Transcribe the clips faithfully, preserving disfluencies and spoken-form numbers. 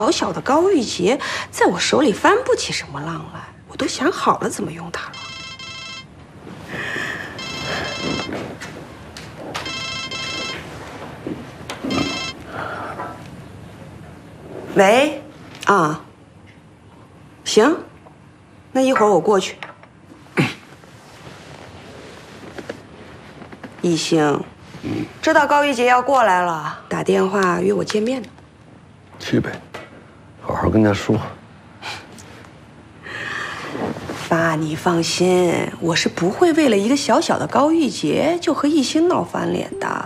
小小的高玉洁，在我手里翻不起什么浪来，我都想好了怎么用它了。喂，啊，行，那一会儿我过去。一星，知道高玉洁要过来了，打电话约我见面呢。 去呗。 好好跟他说， 爸，你放心，我是不会为了一个小小的高玉洁就和一心闹翻脸的。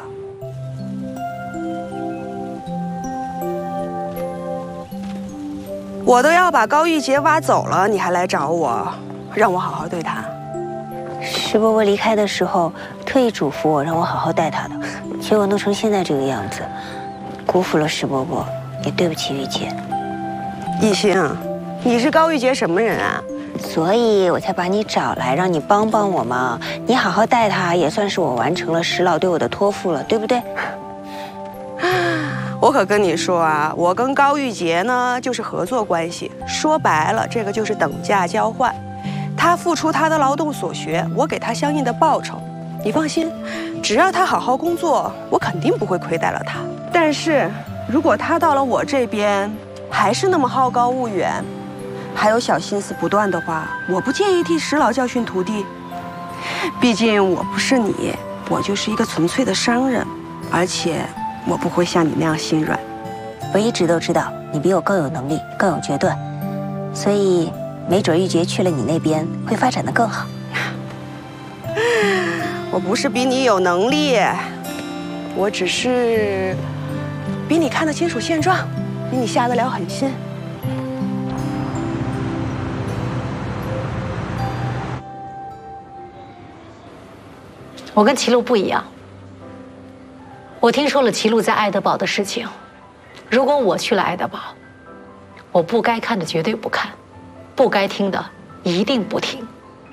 我都要把高玉洁挖走了，你还来找我，让我好好对她。 石伯伯离开的时候，特意嘱咐我让我好好待她的，结果弄成现在这个样子，辜负了石伯伯，也对不起玉洁。 一星，你是高玉洁什么人啊？ 所以我才把你找来，让你帮帮我嘛。你好好带她，也算是我完成了石老对我的托付了，对不对？ 我可跟你说啊，我跟高玉洁呢就是合作关系，说白了，这个就是等价交换。她付出她的劳动所学，我给她相应的报酬。你放心，只要她好好工作，我肯定不会亏待了她。但是，如果她到了我这边， 还是那么好高骛远，还有小心思不断的话，我不介意替石老教训徒弟。毕竟我不是你，我就是一个纯粹的商人，而且我不会像你那样心软。 我一直都知道你比我更有能力，更有决断，所以没准玉洁去了你那边会发展得更好。 我不是比你有能力，我只是比你看得清楚现状。 比你下得了狠心。 我跟齐路不一样，我听说了齐路在爱德堡的事情。如果我去了爱德堡，我不该看的绝对不看，不该听的一定不听。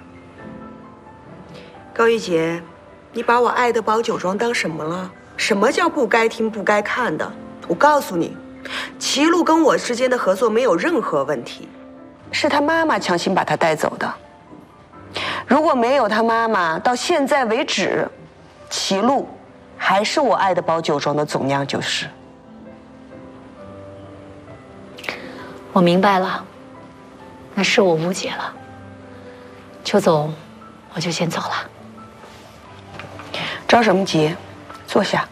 高玉洁，你把我爱德堡酒庄当什么了？什么叫不该听、不该看的？我告诉你。 齐路跟我之间的合作没有任何问题，是他妈妈强行把他带走的。如果没有他妈妈，到现在为止，齐路还是我爱德堡酒庄的总酿酒师。 我明白了，那是我误解了。邱总，我就先走了。 着什么急？坐下。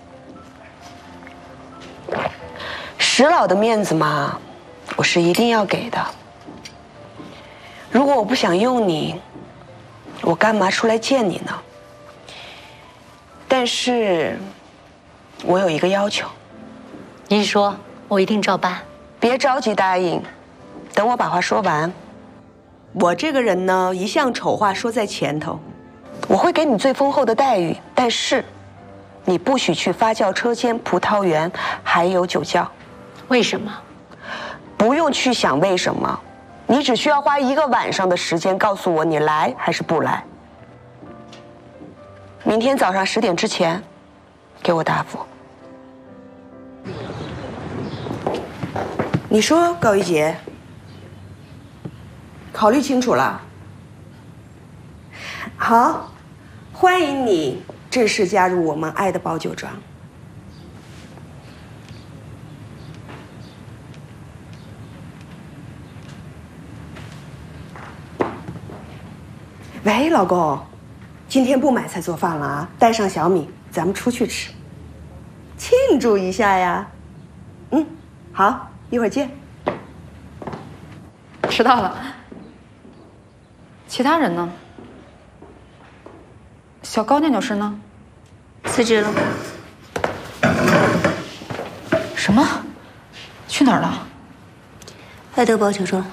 石老的面子嘛，我是一定要给的。如果我不想用你，我干嘛出来见你呢？但是，我有一个要求。 您说，我一定照办。 别着急答应，等我把话说完。我这个人呢，一向丑话说在前头，我会给你最丰厚的待遇，但是，你不许去发酵车间、葡萄园，还有酒窖。 为什么？ 不用去想为什么，你只需要花一个晚上的时间告诉我你来还是不来。明天早上十点之前，给我答复。你说，高玉洁，考虑清楚了？好，欢迎你正式加入我们爱德堡酒庄。 喂，老公，今天不买菜做饭了啊，带上小米，咱们出去吃，庆祝一下呀。嗯，好，一会儿见。 迟到了。其他人呢？小高酿酒师呢？ 辞职了。 什么？去哪儿了？ 爱德堡酒庄。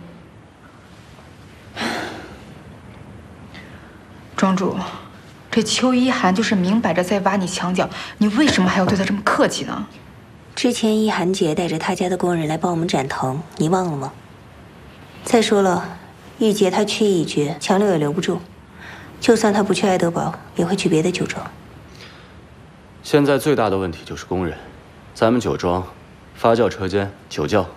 庄主，这邱一涵就是明摆着在挖你墙角，你为什么还要对他这么客气呢？ 之前一涵姐带着他家的工人来帮我们斩藤，你忘了吗？再说了，玉洁她缺一绝，强留也留不住，就算她不去爱德堡，也会去别的酒庄。 现在最大的问题就是工人，咱们酒庄发教车间酒窖